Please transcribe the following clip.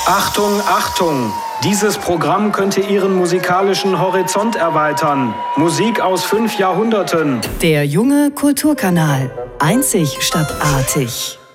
Achtung, Achtung! Dieses Programm könnte Ihren musikalischen Horizont erweitern. Musik aus 5 Jahrhunderten. Der junge Kulturkanal. Einzig statt artig.